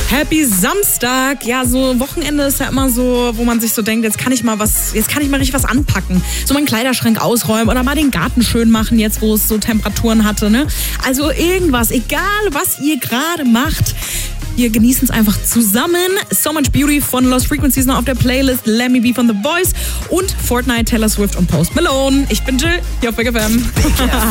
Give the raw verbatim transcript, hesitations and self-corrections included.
Happy Samstag. Ja, so Wochenende ist ja immer so, wo man sich so denkt, jetzt kann ich mal was, jetzt kann ich mal richtig was anpacken. So meinen Kleiderschrank ausräumen oder mal den Garten schön machen, jetzt wo es so Temperaturen hatte, ne? Also irgendwas, egal was ihr gerade macht. Wir genießen es einfach zusammen. So Much Beauty von Lost Frequencies noch auf der Playlist. Let Me Be von The Voice und Fortnite, Taylor Swift und Post Malone. Ich bin Jill, hier auf Big F M.